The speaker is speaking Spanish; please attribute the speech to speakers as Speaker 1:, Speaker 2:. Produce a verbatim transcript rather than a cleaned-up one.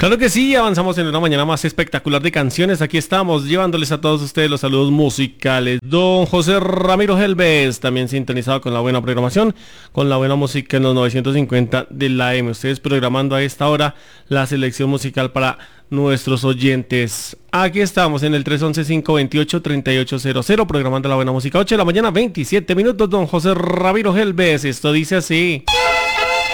Speaker 1: Claro que sí, avanzamos en una mañana más espectacular de canciones. Aquí estamos llevándoles a todos ustedes los saludos musicales. Don José Ramiro Helves, también sintonizado con la buena programación, con la buena música en los novecientos cincuenta de la M. Ustedes programando a esta hora la selección musical para nuestros oyentes. Aquí estamos en el tres once, cinco veintiocho, treinta y ocho cero cero, programando la buena música. ocho de la mañana, veintisiete minutos. Don José Ramiro Helves, esto dice así.